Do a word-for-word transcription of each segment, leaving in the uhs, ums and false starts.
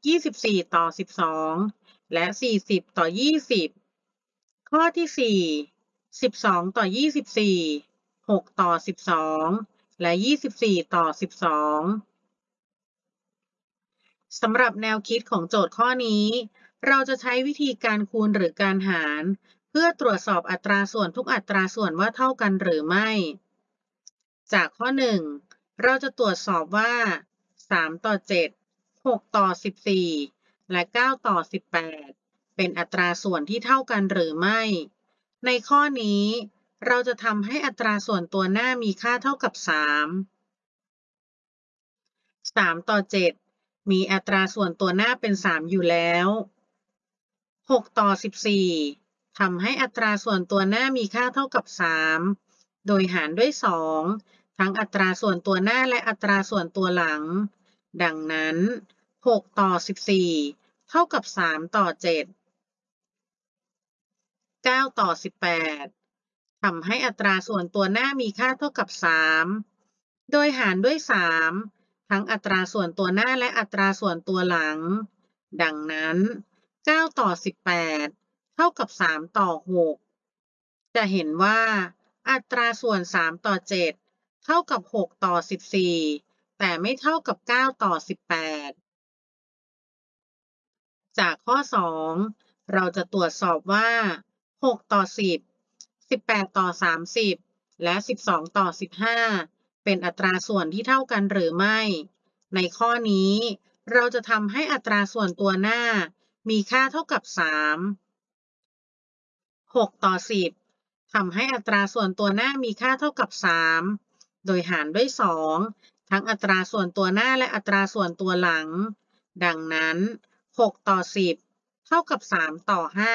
ยี่สิบสี่ต่อสิบสอง และสี่สิบต่อยี่สิบ ข้อที่ สี่ สิบสองต่อยี่สิบสี่ หกต่อสิบสอง และยี่สิบสี่ต่อสิบสอง สำหรับแนวคิดของโจทย์ข้อนี้ เราจะใช้วิธีการคูณหรือการหารเพื่อตรวจสอบอัตราส่วนทุกอัตราส่วนว่าเท่ากันหรือไม่ จากข้อ หนึ่ง เราจะตรวจสอบว่า สามต่อเจ็ด หกต่อสิบสี่ และเก้าต่อสิบแปด เป็นอัตราส่วนที่เท่ากันหรือไม่ ในข้อนี้เราจะทำให้อัตราส่วนตัวหน้ามีค่าเท่ากับ สาม สามต่อเจ็ด มีอัตราส่วนตัวหน้าเป็น สาม อยู่แล้ว หกต่อสิบสี่ ทำให้อัตราส่วนตัวหน้ามีค่าเท่ากับ สาม โดยหารด้วย สอง ทั้งอัตราส่วนตัวหน้าและอัตราส่วนตัวหลัง ดังนั้น หกต่อสิบสี่ เท่ากับ สามต่อเจ็ด เก้าต่อสิบแปด ทำให้อัตราส่วนตัวหน้ามีค่าเท่ากับ สาม โดยหารด้วย สาม ทั้งอัตราส่วนตัวหน้าและอัตราส่วนตัวหลัง ดังนั้น เก้าต่อสิบแปด เท่ากับ สามต่อหก จะเห็นว่าอัตราส่วน สามต่อเจ็ด เท่ากับ หกต่อสิบสี่ แต่ไม่เท่ากับ เก้าต่อสิบแปด จากข้อ สอง เราจะตรวจสอบว่า หกต่อสิบ สิบแปดต่อสามสิบ และสิบสองต่อสิบห้า เป็นอัตราส่วนที่เท่ากันหรือไม่ ในข้อนี้เราจะทำให้อัตราส่วนตัวหน้ามีค่าเท่ากับ สาม หกต่อสิบ ทำให้อัตราส่วนตัวหน้ามีค่าเท่ากับ สาม โดยหารด้วย สอง ทั้งอัตราส่วนตัวหน้าและอัตราส่วนตัวหลัง ดังนั้น หกต่อสิบ เท่ากับ สามต่อห้า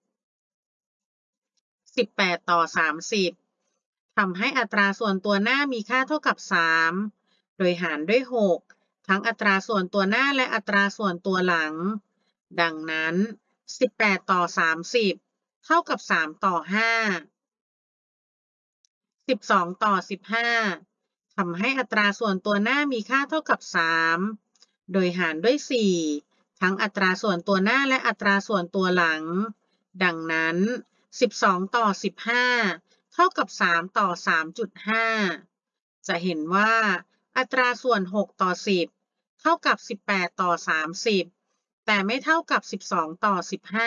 สิบแปดต่อสามสิบ ทำให้อัตราส่วนตัวหน้ามีค่าเท่ากับ สาม โดยหารด้วย หก ทั้งอัตราส่วนตัวหน้าและอัตราส่วนตัวหลัง ดังนั้น สิบแปดต่อสามสิบ เท่ากับ สามต่อห้า สิบสองต่อสิบห้า ทำให้อัตราส่วนตัวหน้ามีค่าเท่ากับ สาม โดยหารด้วย สี่ ทั้งอัตราส่วนตัวหน้าและอัตราส่วนตัวหลัง ดังนั้น สิบสองต่อสิบห้า เท่ากับ สามต่อ สามจุดห้า จะเห็นว่าอัตราส่วน หกต่อสิบ เท่ากับ สิบแปดต่อสามสิบ แต่ไม่เท่ากับ สิบสองต่อสิบห้า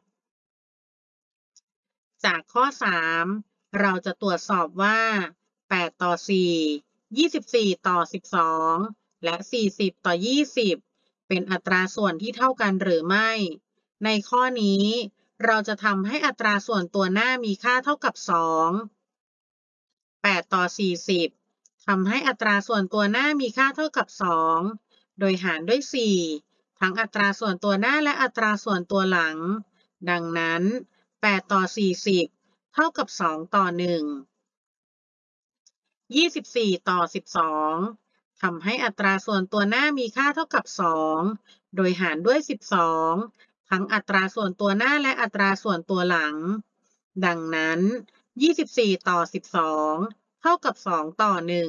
จากข้อ สาม เราจะตรวจสอบว่า แปดต่อสี่ ยี่สิบสี่ต่อสิบสอง และ สี่สิบต่อยี่สิบ เป็นอัตราส่วนที่เท่ากันหรือไม่ ในข้อนี้เราจะทำให้อัตราส่วนตัวหน้ามีค่าเท่ากับ สอง แปดต่อสี่สิบ ทำให้อัตราส่วนตัวหน้ามีค่าเท่ากับ สอง โดยหารด้วย สี่ ทั้งอัตราส่วนตัวหน้าและอัตราส่วนตัวหลัง ดังนั้น แปดต่อสี่สิบ เท่ากับ สองต่อหนึ่ง ยี่สิบสี่ต่อสิบสอง ทำให้อัตราส่วนตัวหน้ามีค่าเท่ากับ สอง โดยหารด้วย สิบสอง ทั้งอัตราส่วนตัวหน้าและอัตราส่วนตัวหลัง ดังนั้น ยี่สิบสี่ต่อสิบสอง เท่ากับ สองต่อหนึ่ง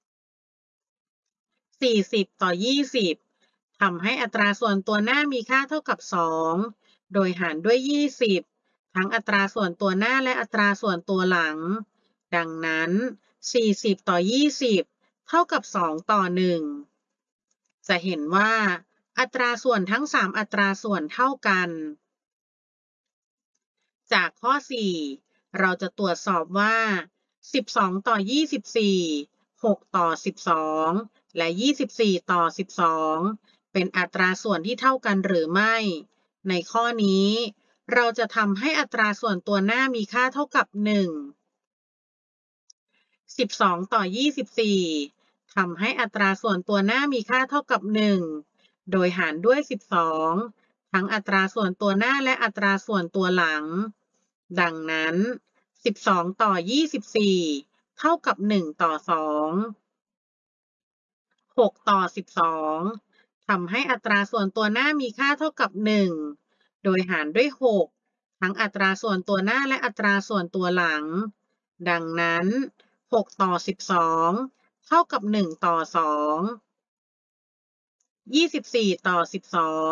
สี่สิบต่อยี่สิบ ทำให้อัตราส่วนตัวหน้ามีค่าเท่ากับ สอง โดยหารด้วย ยี่สิบ ทั้งอัตราส่วนตัวหน้าและอัตราส่วนตัวหลัง ดังนั้น สี่สิบต่อยี่สิบ เท่ากับ สองต่อหนึ่ง จะเห็นว่าอัตราส่วนทั้ง สาม อัตราส่วนเท่ากัน จากข้อ สี่ เราจะตรวจสอบว่า สิบสองต่อยี่สิบสี่ หกต่อสิบสอง และ ยี่สิบสี่ต่อสิบสอง เป็นอัตราส่วนที่เท่ากันหรือไม่ ในข้อนี้เราจะทำให้อัตราส่วนตัวหน้ามีค่าเท่ากับ หนึ่ง สิบสองต่อยี่สิบสี่ ทำให้อัตราส่วนตัวหน้ามีค่าเท่ากับ หนึ่ง โดยหารด้วย สิบสอง ทั้งอัตราส่วนตัวหน้าและอัตราส่วนตัวหลัง ดังนั้น สิบสองต่อยี่สิบสี่ เท่ากับ หนึ่งต่อสอง หกต่อสิบสอง ทำให้อัตราส่วนตัวหน้ามีค่าเท่ากับ หนึ่ง โดยหารด้วย หก ทั้งอัตราส่วนตัวหน้าและอัตราส่วนตัวหลัง ดังนั้น หกต่อสิบสอง เท่ากับ หนึ่งต่อสอง ยี่สิบสี่ต่อสิบสอง